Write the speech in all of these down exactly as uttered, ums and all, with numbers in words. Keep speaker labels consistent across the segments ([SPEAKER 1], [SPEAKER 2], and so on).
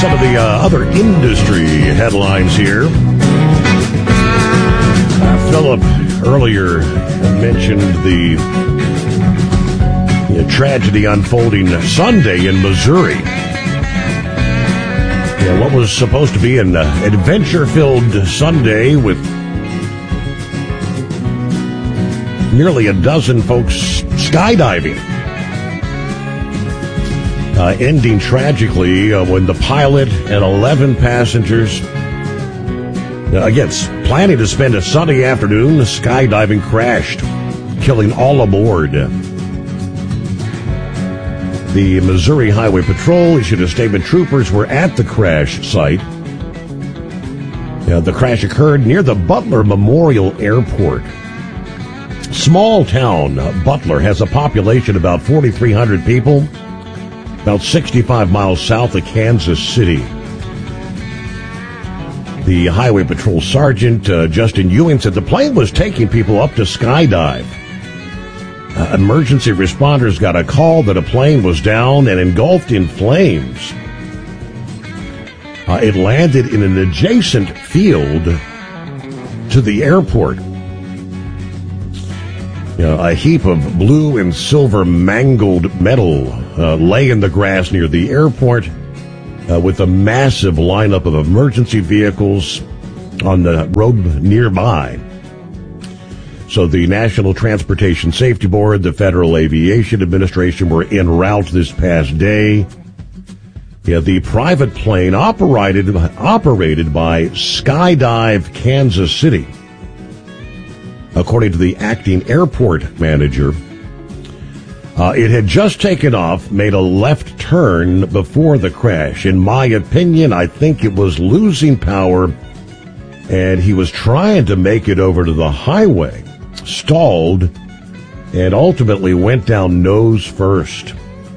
[SPEAKER 1] Some of the uh, other industry headlines here. Uh, Philip earlier mentioned the, the tragedy unfolding Sunday in Missouri. Yeah, what was supposed to be an uh, adventure-filled Sunday with nearly a dozen folks skydiving. Uh, ending tragically uh, when the pilot and eleven passengers, uh, again, planning to spend a sunny afternoon, skydiving crashed, killing all aboard. The Missouri Highway Patrol issued a statement. Troopers were at the crash site. Uh, the crash occurred near the Butler Memorial Airport. Small town Butler has a population of about forty-three hundred people, about sixty-five miles south of Kansas City. The Highway Patrol Sergeant, uh, Justin Ewing, said the plane was taking people up to skydive. Uh, emergency responders got a call that a plane was down and engulfed in flames. Uh, it landed in an adjacent field to the airport. You know, a heap of blue and silver mangled metal uh, lay in the grass near the airport, uh, with a massive lineup of emergency vehicles on the road nearby. So the National Transportation Safety Board, the Federal Aviation Administration were en route this past day. Yeah, the private plane operated operated by Skydive Kansas City. According to the acting airport manager, uh, it had just taken off, made a left turn before the crash. In my opinion, I think it was losing power, and he was trying to make it over to the highway, stalled, and ultimately went down nose first.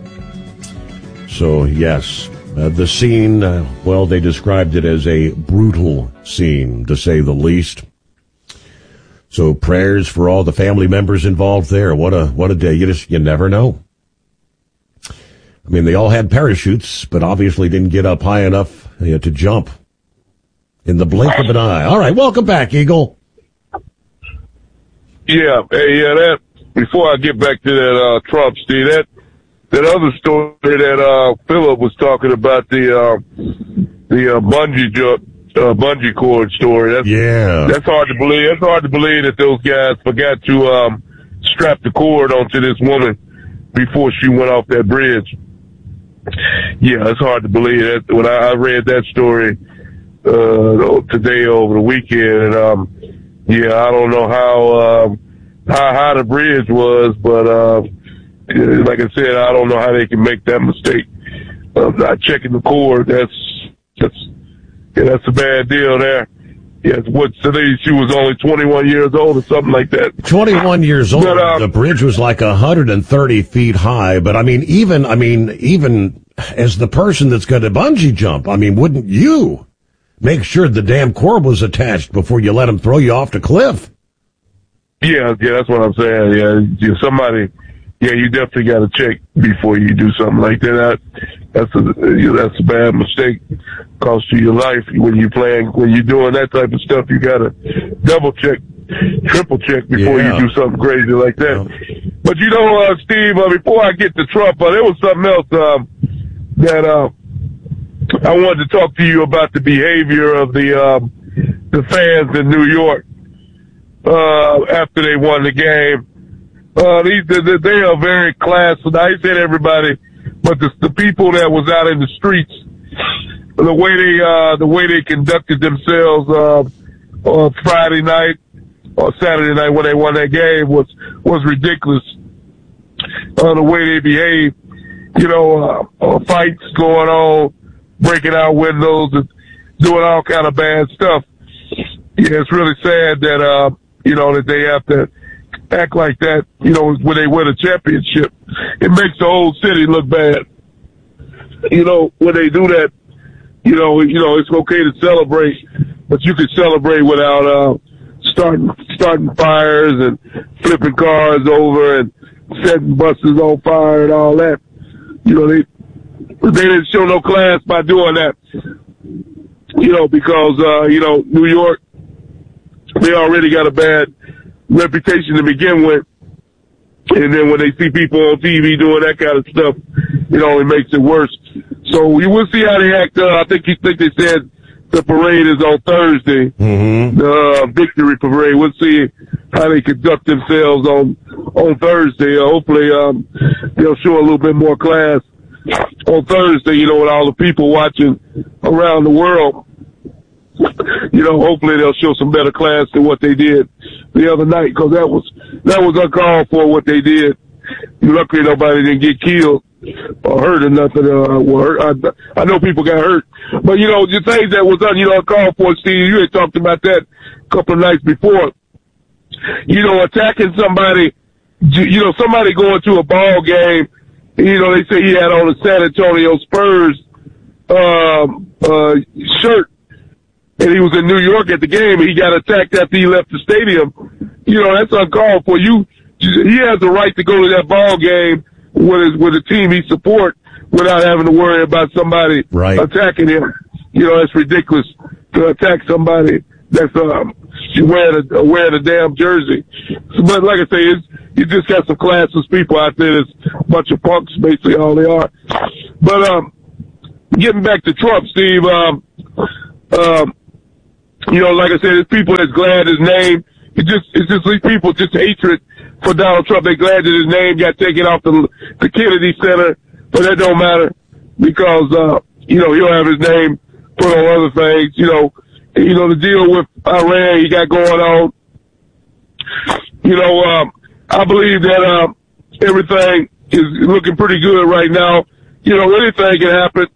[SPEAKER 1] So, yes, uh, the scene, uh, well, they described it as a brutal scene, to say the least. So prayers for all the family members involved there. What a what a day. You just you never know. I mean, they all had parachutes, but obviously didn't get up high enough, you know, to jump in the blink of an eye. All right, welcome back, Eagle.
[SPEAKER 2] Yeah, hey, yeah, that, before I get back to that uh, Trump, Steve, that, that other story that uh, Philip was talking about, the, uh, the uh, bungee jump. Uh, bungee cord story. That's,
[SPEAKER 1] yeah.
[SPEAKER 2] That's hard to believe. That's hard to believe that those guys forgot to, um, strap the cord onto this woman before she went off that bridge. Yeah, it's hard to believe that. When I, I read that story, uh, today over the weekend, and, um, yeah, I don't know how, um, how high the bridge was, but, uh, like I said, I don't know how they can make that mistake of not checking the cord. That's, that's, Yeah, that's a bad deal there. Yes, what, today she was only twenty-one years old or something like that.
[SPEAKER 1] twenty-one years old.
[SPEAKER 2] But, um,
[SPEAKER 1] the bridge was like one hundred thirty feet high. But I mean, even, I mean, even as the person that's going to bungee jump, I mean, wouldn't you make sure the damn cord was attached before you let him throw you off the cliff?
[SPEAKER 2] Yeah, yeah, that's what I'm saying. Yeah, yeah somebody, yeah, you definitely got to check before you do something like that. That's a, that's a bad mistake. Cost you your life when you playing, when you're doing that type of stuff. You got to double check, triple check before
[SPEAKER 1] yeah.
[SPEAKER 2] you do something crazy like that.
[SPEAKER 1] Yeah.
[SPEAKER 2] But you know, uh, Steve, uh, before I get to Trump, uh, there was something else, um, that, uh, I wanted to talk to you about the behavior of the, um, the fans in New York, uh, after they won the game. Uh, these, they, they are very class nice and everybody, but the, the people that was out in the streets, the way they, uh, the way they conducted themselves, uh, on Friday night or Saturday night when they won that game was, was ridiculous. Uh, the way they behaved, you know, uh, uh, fights going on, breaking out windows and doing all kind of bad stuff. Yeah, it's really sad that, uh, you know, that they have to act like that, you know, when they win a championship. It makes the whole city look bad. You know, when they do that, you know, you know, it's okay to celebrate, but you can celebrate without, uh, starting, starting fires and flipping cars over and setting buses on fire and all that. You know, they, they didn't show no class by doing that. You know, because, uh, you know, New York, they already got a bad reputation to begin with. And then when they see people on T V doing that kind of stuff, it only makes it worse. So we will see how they act. Uh, I think you think they said the parade is on Thursday,
[SPEAKER 1] mm-hmm.
[SPEAKER 2] the uh, victory parade. We'll see how they conduct themselves on on Thursday. Uh, hopefully, um, they'll show a little bit more class on Thursday. You know, with all the people watching around the world. You know, hopefully they'll show some better class than what they did the other night, because that was that was uncalled for what they did. Luckily, nobody didn't get killed or hurt or nothing. Uh, or hurt. I, I know people got hurt, but you know the things that was done, you know, uncalled for. Steve, you had talked about that a couple of nights before. You know, attacking somebody. You know, somebody going to a ball game. You know, they say he had on a San Antonio Spurs um, uh, shirt. And he was in New York at the game, and he got attacked after he left the stadium. You know, that's uncalled for. You, he has the right to go to that ball game with his, with a team he support without having to worry about somebody
[SPEAKER 1] right.
[SPEAKER 2] attacking him. You know, that's ridiculous to attack somebody that's um, wearing a wearing a damn jersey. So, but like I say, it's, you just got some classless people out there. There's a bunch of punks, basically all they are. But um, getting back to Trump, Steve. Um, um, You know, like I said, it's people that's glad his name, it just, it's just these people just hatred for Donald Trump. They're glad that his name got taken off the, the Kennedy Center, but that don't matter because, uh, you know, he'll have his name put on other things, you know, you know, the deal with Iran he got going on. You know, um, I believe that, um, everything is looking pretty good right now. You know, anything can happen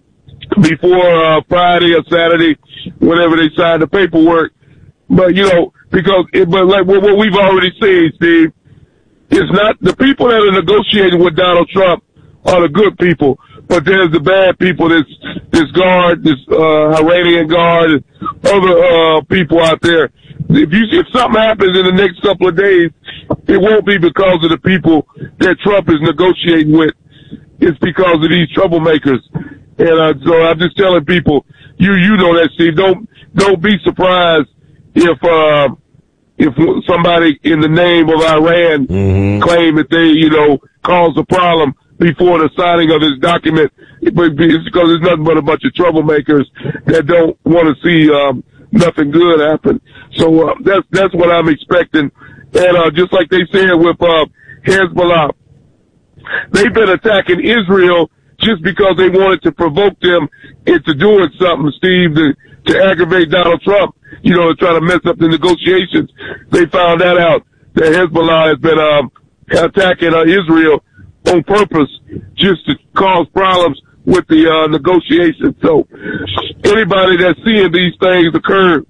[SPEAKER 2] before, uh, Friday or Saturday, whenever they sign the paperwork. But, you know, because, it, but like what, what we've already seen, Steve, it's not, the people that are negotiating with Donald Trump are the good people, but there's the bad people, this, this guard, this, uh, Iranian guard, and other, uh, people out there. If you, if something happens in the next couple of days, it won't be because of the people that Trump is negotiating with. It's because of these troublemakers. And, uh, so I'm just telling people, you, you know that, Steve, don't, don't be surprised if, uh, if somebody in the name of Iran mm-hmm. claim that they, you know, caused a problem before the signing of this document. But it's because it's nothing but a bunch of troublemakers that don't want to see, um, nothing good happen. So, uh, that's, that's what I'm expecting. And, uh, just like they said with, uh, Hezbollah, they've been attacking Israel just because they wanted to provoke them into doing something, Steve, to, to aggravate Donald Trump, you know, to try to mess up the negotiations. They found that out, that Hezbollah has been um, attacking uh, Israel on purpose just to cause problems with the uh, negotiations. So anybody that's seeing these things occur,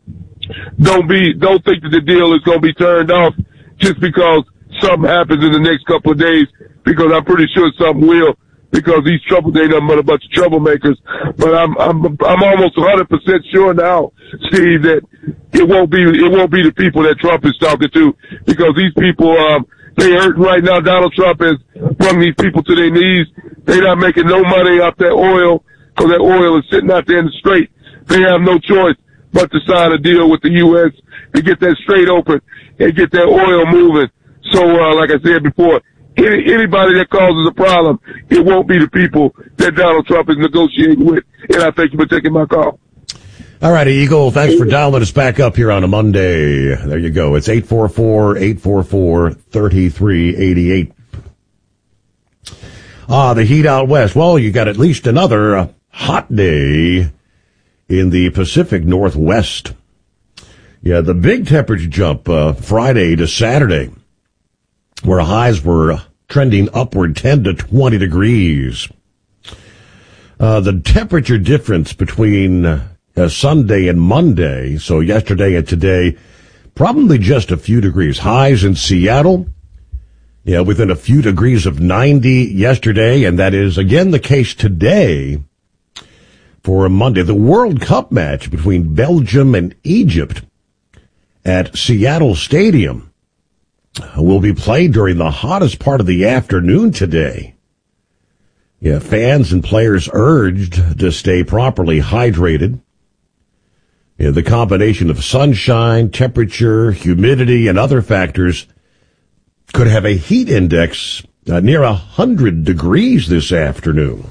[SPEAKER 2] don't be, don't think that the deal is going to be turned off just because something happens in the next couple of days, because I'm pretty sure something will. Because these trouble, they done but a bunch of troublemakers. But I'm, I'm, I'm almost one hundred percent sure now, Steve, that it won't be, it won't be the people that Trump is talking to. Because these people, um, they hurting right now. Donald Trump has brought these people to their knees. They're not making no money off that oil, because that oil is sitting out there in the strait. They have no choice but to sign a deal with the U S to get that strait open and get that oil moving. So, uh, like I said before, Any, anybody that causes a problem, it won't be the people that Donald Trump is negotiating with. And I thank you for taking my call.
[SPEAKER 1] All right, Eagle, thanks for dialing us back up here on a Monday. There you go. It's eight four four, eight four four, three three eight eight. Ah, the heat out west. Well, you got at least another uh, hot day in the Pacific Northwest. Yeah, the big temperature jump uh, Friday to Saturday, where highs were trending upward ten to twenty degrees. Uh, the temperature difference between uh, Sunday and Monday, so yesterday and today, probably just a few degrees. Highs in Seattle, yeah, within a few degrees of ninety yesterday, and that is again the case today for Monday. The World Cup match between Belgium and Egypt at Seattle Stadium will be played during the hottest part of the afternoon today. Yeah, fans and players urged to stay properly hydrated. Yeah, the combination of sunshine, temperature, humidity, and other factors could have a heat index uh, near one hundred degrees this afternoon.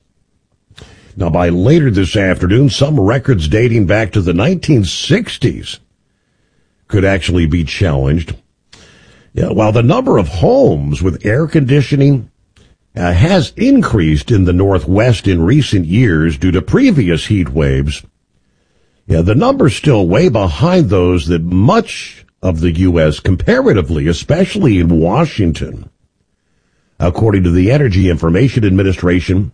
[SPEAKER 1] Now, by later this afternoon, some records dating back to the nineteen sixties could actually be challenged. Yeah, while the number of homes with air conditioning uh, has increased in the Northwest in recent years due to previous heat waves, yeah, the number's still way behind those that much of the U S comparatively, especially in Washington. According to the Energy Information Administration,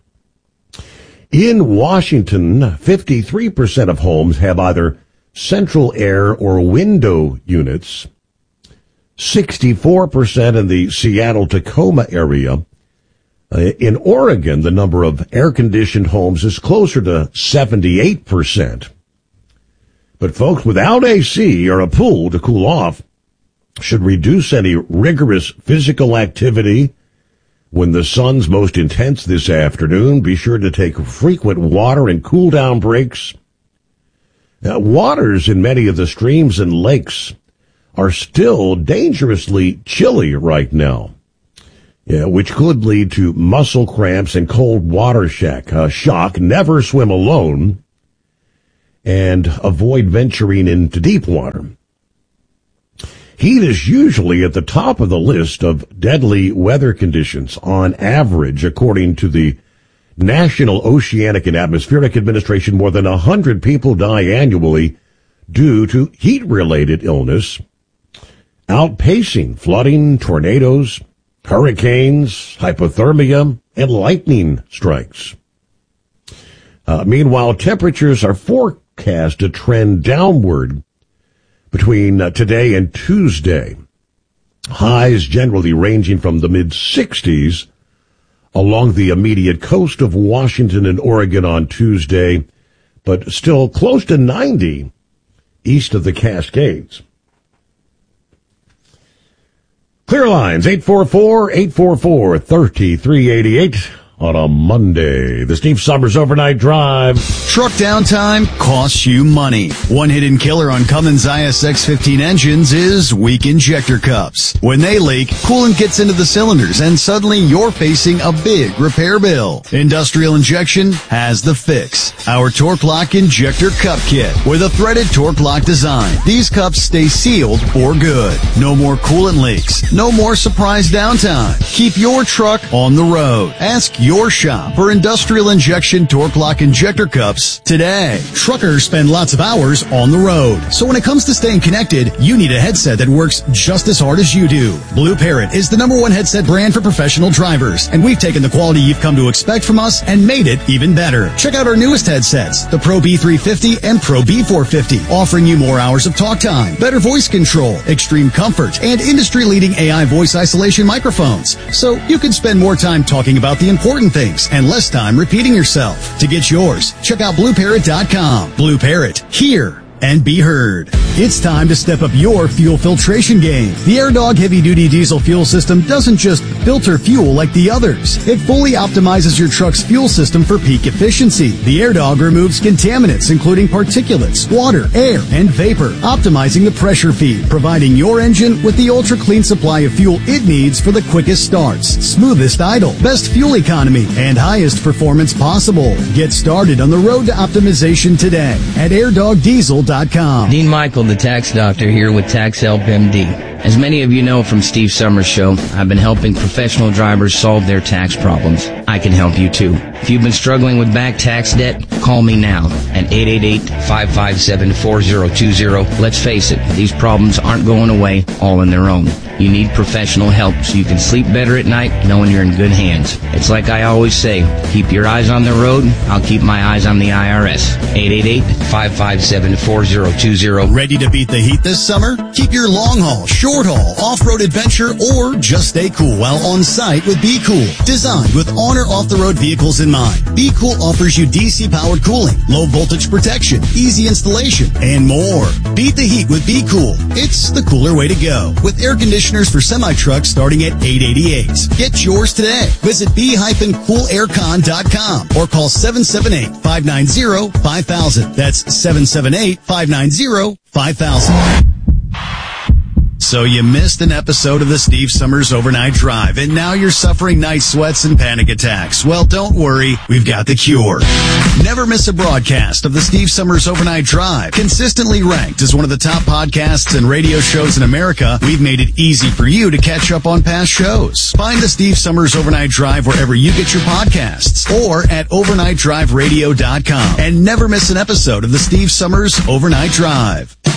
[SPEAKER 1] in Washington, fifty-three percent of homes have either central air or window units. sixty-four percent in the Seattle-Tacoma area. Uh, in Oregon, the number of air-conditioned homes is closer to seventy-eight percent. But folks without A C or a pool to cool off should reduce any rigorous physical activity when the sun's most intense this afternoon. Be sure to take frequent water and cool down breaks. Now, waters in many of the streams and lakes are still dangerously chilly right now, yeah, which could lead to muscle cramps and cold water shock. Uh, shock. Never swim alone, and avoid venturing into deep water. Heat is usually at the top of the list of deadly weather conditions on average, according to the National Oceanic and Atmospheric Administration. More than one hundred people die annually due to heat-related illness, outpacing flooding, tornadoes, hurricanes, hypothermia, and lightning strikes. Uh, meanwhile, temperatures are forecast to trend downward between uh, today and Tuesday. Highs generally ranging from the mid-sixties along the immediate coast of Washington and Oregon on Tuesday, but still close to ninety east of the Cascades. Clear lines, eight four four, eight four four, three three eight eight. On a Monday, the Steve Summers Overnight Drive.
[SPEAKER 3] Truck downtime costs you money. One hidden killer on Cummins I S X fifteen engines is weak injector cups. When they leak, coolant gets into the cylinders and suddenly you're facing a big repair bill. Industrial Injection has the fix. Our Torque Lock Injector Cup Kit with a threaded Torque Lock design. These cups stay sealed for good. No more coolant leaks. No more surprise downtime. Keep your truck on the road. Ask your shop for Industrial Injection Torque Lock Injector Cups today. Truckers spend lots of hours on the road, so when it comes to staying connected, you need a headset that works just as hard as you do. Blue Parrot is the number one headset brand for professional drivers, and we've taken the quality you've come to expect from us and made it even better. Check out our newest headsets, the Pro B three fifty and Pro B four fifty, offering you more hours of talk time, better voice control, extreme comfort, and industry-leading A I voice isolation microphones, so you can spend more time talking about the important things and less time repeating yourself. To get yours, check out blue parrot dot com. Blue Parrot, hear and be heard. It's time to step up your fuel filtration game. The AirDog heavy-duty diesel fuel system doesn't just filter fuel like the others. It fully optimizes your truck's fuel system for peak efficiency. The AirDog removes contaminants, including particulates, water, air, and vapor, optimizing the pressure feed, providing your engine with the ultra-clean supply of fuel it needs for the quickest starts, smoothest idle, best fuel economy, and highest performance possible. Get started on the road to optimization today at air dog diesel dot com.
[SPEAKER 4] Dean Michael, the tax doctor, here with Tax Help M D. As many of you know from Steve Summers' show, I've been helping professional drivers solve their tax problems. I can help you too. If you've been struggling with back tax debt, call me now at eight eight eight, five five seven, four zero two zero. Let's face it, these problems aren't going away all on their own. You need professional help so you can sleep better at night knowing you're in good hands. It's like I always say, keep your eyes on the road, I'll keep my eyes on the I R S. eight eight eight, five five seven, four zero two zero.
[SPEAKER 3] Ready to beat the heat this summer? Keep your long haul short short haul, off-road adventure, or just stay cool while on site with Be Cool. Designed with on or off-the-road vehicles in mind, Be Cool offers you D C-powered cooling, low voltage protection, easy installation, and more. Beat the heat with Be Cool. It's the cooler way to go. With air conditioners for semi-trucks starting at eight hundred eighty-eight dollars. Get yours today. Visit be cool aircon dot com or call seven seven eight, five nine zero, five thousand. That's seven seven eight, five nine zero, five thousand. So you missed an episode of the Steve Summers Overnight Drive, and now you're suffering night sweats and panic attacks. Well, don't worry. We've got the cure. Never miss a broadcast of the Steve Summers Overnight Drive. Consistently ranked as one of the top podcasts and radio shows in America, we've made it easy for you to catch up on past shows. Find the Steve Summers Overnight Drive wherever you get your podcasts or at overnight drive radio dot com. And never miss an episode of the Steve Summers Overnight Drive.